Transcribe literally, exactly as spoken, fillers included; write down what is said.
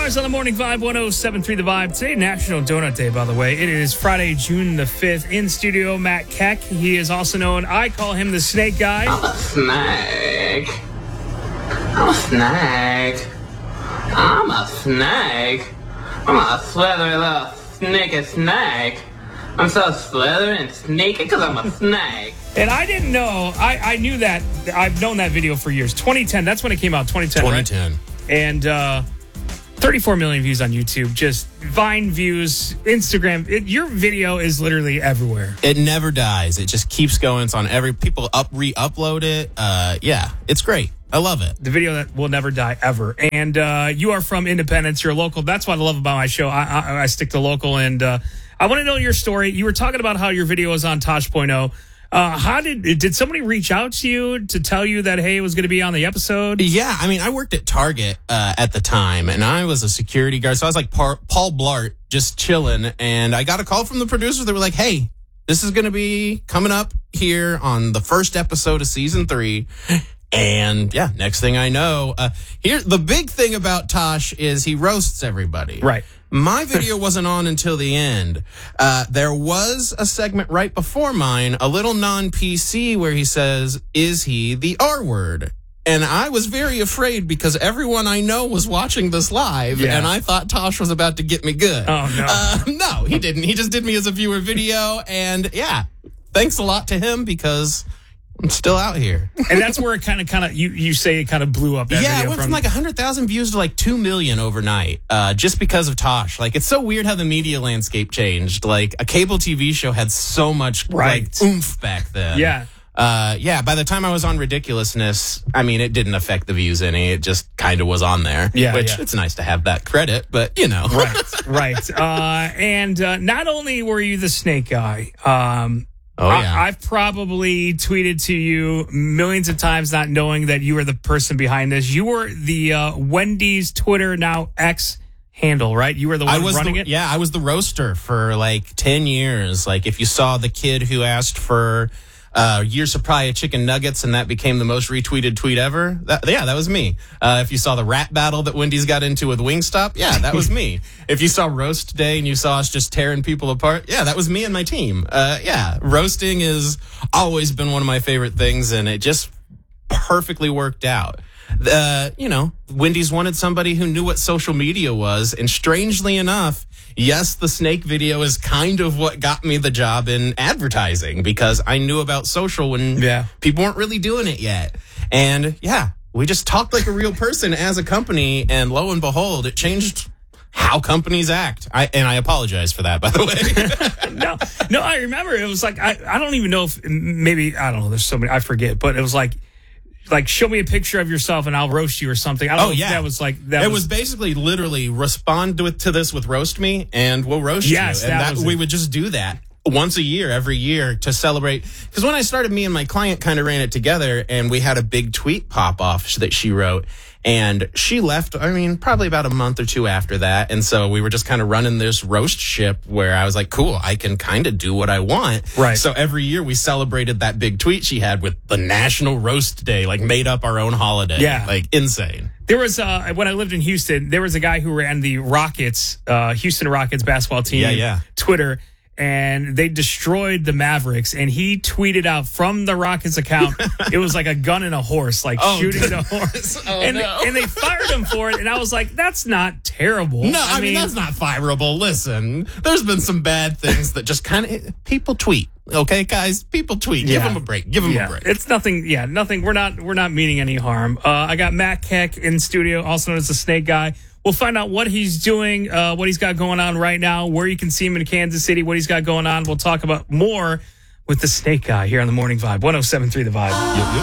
Stars on the Morning Vibe, one oh seven point three The Vibe. Today, National Donut Day, by the way. It is Friday, June the fifth. In studio, Matt Keck. He is also known, I call him the Snake Guy. I'm a snake. I'm a snake. I'm a snake. I'm a slithery little sneaky snake. I'm so slithery and sneaky because I'm a snake. And I didn't know, I, I knew that, I've known that video for years. twenty ten, that's when it came out, twenty ten, twenty ten. Right? And uh, thirty-four million views on YouTube, just Vine views, Instagram. It, your video is literally everywhere. It never dies. It just keeps going. It's on every, people up re-upload it. Uh, yeah, it's great. I love it. The video that will never die, ever. And uh, you are from Independence. You're local. That's what I love about my show. I, I, I stick to local. And uh, I want to know your story. You were talking about how your video was on Tosh point oh. Uh, how did did somebody reach out to you to tell you that, hey, it was going to be on the episode? Yeah, I mean, I worked at Target uh, at the time, and I was a security guard. So I was like Par- Paul Blart, just chilling. And I got a call from the producers. They were like, hey, this is going to be coming up here on the first episode of season three. And yeah, next thing I know, uh, here the big thing about Tosh is he roasts everybody. Right. My video wasn't on until the end. Uh, there was a segment right before mine, a little non-P C, where he says, is he the R word? And I was very afraid because everyone I know was watching this live, yeah. and I thought Tosh was about to get me good. Oh, no. Uh, no, he didn't. He just did me as a viewer video, and yeah, thanks a lot to him because I'm still out here. And that's where it kind of, kind of, you, you say it kind of blew up. That yeah, video it went from from like one hundred thousand views to like two million overnight, uh, just because of Tosh. Like, it's so weird how the media landscape changed. Like, a cable T V show had so much right. like oomph back then. Yeah. Uh, yeah, by the time I was on Ridiculousness, I mean, it didn't affect the views any. It just kind of was on there. Yeah, Which, yeah. it's nice to have that credit, but, you know. Right, right. Uh, and uh, not only were you the Snake Guy, um, Oh, yeah. I, I've probably tweeted to you millions of times not knowing that you were the person behind this. You were the uh, Wendy's Twitter, now X handle, right? You were the one I was running the, it? Yeah, I was the roaster for like ten years. Like, if you saw the kid who asked for uh, year supply of chicken nuggets and that became the most retweeted tweet ever, that, yeah, that was me. Uh, if you saw the rap battle that Wendy's got into with Wingstop, yeah, that was me. If you saw Roast Day and you saw us just tearing people apart, yeah, that was me and my team. Uh, yeah, roasting has always been one of my favorite things, and it just perfectly worked out. Uh, you know, Wendy's wanted somebody who knew what social media was, and strangely enough, yes, the snake video is kind of what got me the job in advertising, because I knew about social when yeah. people weren't really doing it yet. And yeah, we just talked like a real person as a company, and lo and behold, it changed how companies act. I, and I apologize for that, by the way. no, no, I remember it was like, I, I don't even know if maybe, I don't know, there's so many, I forget, but it was like, like, show me a picture of yourself and I'll roast you or something. I don't oh, know if yeah. that was like, that it was, was basically literally respond to, to this with roast me and we'll roast yes, you. And that that, was we it. would just do that once a year, every year to celebrate. Because when I started, me and my client kind of ran it together, and we had a big tweet pop off that she wrote. And she left, I mean, probably about a month or two after that. And so we were just kind of running this roast ship where I was like, cool, I can kind of do what I want. Right. So every year we celebrated that big tweet she had with the National Roast Day, like made up our own holiday. Yeah. Like insane. There was, uh, when I lived in Houston, there was a guy who ran the Rockets, uh, Houston Rockets basketball team. Yeah, yeah. Twitter. And they destroyed the Mavericks, and he tweeted out from the Rockets account, it was like a gun and a horse, like oh, shooting the horse. oh, and, no. and they fired him for it, and I was like, that's not terrible. No, I, I mean, mean, that's not fireable. Listen, there's been some bad things that just kind of, people tweet. Okay, guys, people tweet. Give yeah. them a break. Give them yeah. a break. It's nothing. Yeah, nothing. We're not, we're not meaning any harm. Uh, I got Matt Keck in studio, also known as the Snake Guy. We'll find out what he's doing, uh, what he's got going on right now, where you can see him in Kansas City, what he's got going on. We'll talk about more with the Snake Guy here on the Morning Vibe, one oh seven point three The Vibe. Yep, yep.